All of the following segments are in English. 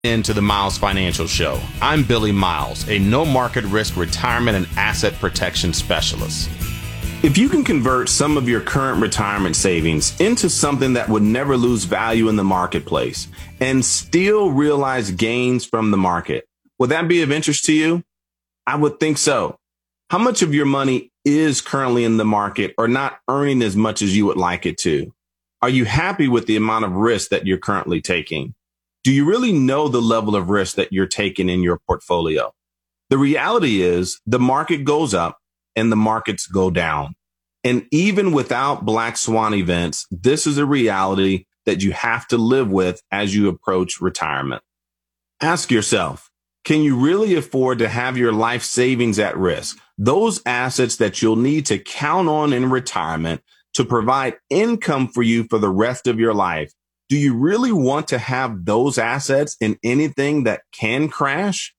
Into the Miles Financial Show. I'm Billy Miles, a no market risk retirement and asset protection specialist. If you can convert some of your current retirement savings into something that would never lose value in the marketplace and still realize gains from the market, would that be of interest to you? I would think so. How much of your money is currently in the market or not earning as much as you would like it to? Are you happy with the amount of risk that you're currently taking? Do you really know the level of risk that you're taking in your portfolio? The reality is the market goes up and the markets go down. And even without black swan events, this is a reality that you have to live with as you approach retirement. Ask yourself, can you really afford to have your life savings at risk? Those assets that you'll need to count on in retirement to provide income for you for the rest of your life. Do you really want to have those assets in anything that can crash?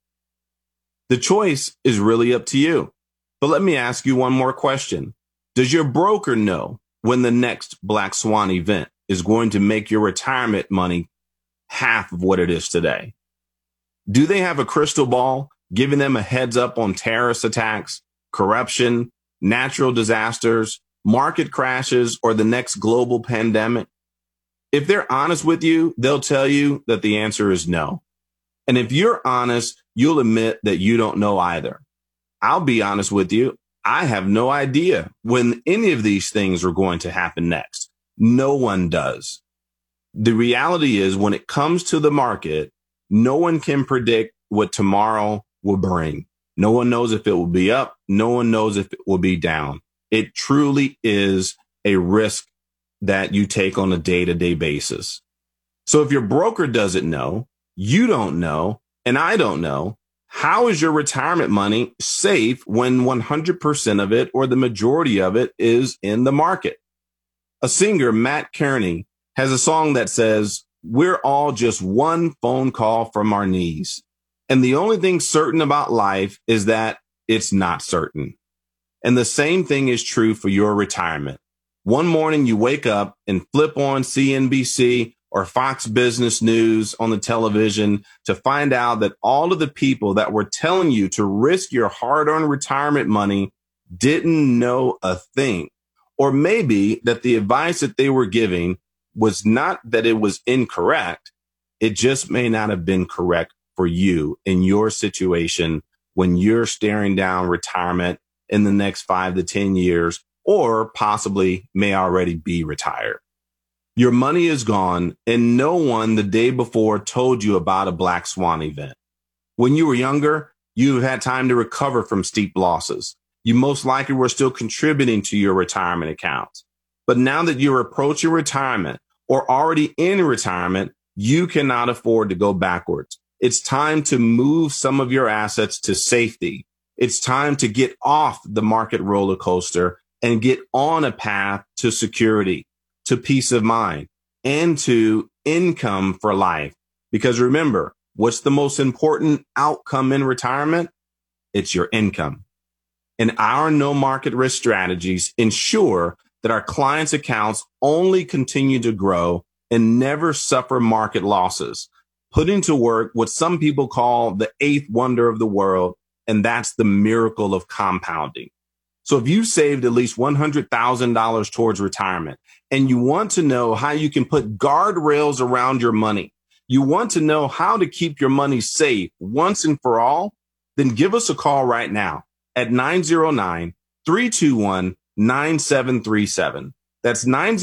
The choice is really up to you. But let me ask you one more question. Does your broker know when the next black swan event is going to make your retirement money half of what it is today? Do they have a crystal ball giving them a heads up on terrorist attacks, corruption, natural disasters, market crashes, or the next global pandemic? If they're honest with you, they'll tell you that the answer is no. And if you're honest, you'll admit that you don't know either. I'll be honest with you. I have no idea when any of these things are going to happen next. No one does. The reality is when it comes to the market, no one can predict what tomorrow will bring. No one knows if it will be up. No one knows if it will be down. It truly is a risk that you take on a day-to-day basis. So if your broker doesn't know, you don't know, and I don't know, how is your retirement money safe when 100% of it or the majority of it is in the market? A singer, Matt Kearney, has a song that says, "We're all just one phone call from our knees. And the only thing certain about life is that it's not certain." And the same thing is true for your retirement. One morning you wake up and flip on CNBC or Fox Business News on the television to find out that all of the people that were telling you to risk your hard-earned retirement money didn't know a thing. Or maybe that the advice that they were giving was not that it was incorrect. It just may not have been correct for you in your situation when you're staring down retirement in the next 5 to 10 years, or possibly may already be retired. Your money is gone, and no one the day before told you about a black swan event. When you were younger, you had time to recover from steep losses. You most likely were still contributing to your retirement accounts. But now that you're approaching retirement or already in retirement, you cannot afford to go backwards. It's time to move some of your assets to safety. It's time to get off the market roller coaster and get on a path to security, to peace of mind, and to income for life. Because remember, what's the most important outcome in retirement? It's your income. And our no market risk strategies ensure that our clients' accounts only continue to grow and never suffer market losses, putting to work what some people call the eighth wonder of the world, and that's the miracle of compounding. So if you saved at least $100,000 towards retirement and you want to know how you can put guardrails around your money, you want to know how to keep your money safe once and for all, then give us a call right now at 909-321-9737. That's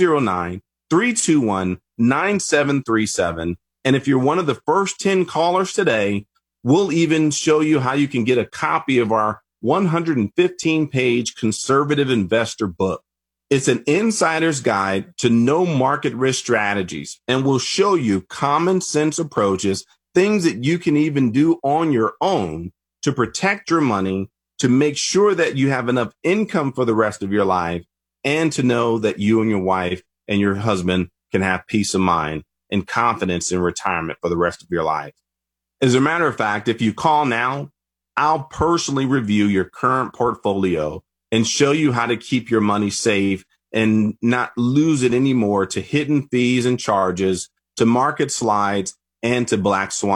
909-321-9737. And if you're one of the first 10 callers today, we'll even show you how you can get a copy of our 115-page conservative investor book. It's an insider's guide to no market risk strategies, and will show you common sense approaches, things that you can even do on your own to protect your money, to make sure that you have enough income for the rest of your life, and to know that you and your wife and your husband can have peace of mind and confidence in retirement for the rest of your life. As a matter of fact, if you call now, I'll personally review your current portfolio and show you how to keep your money safe and not lose it anymore to hidden fees and charges, to market slides, and to Black Swan.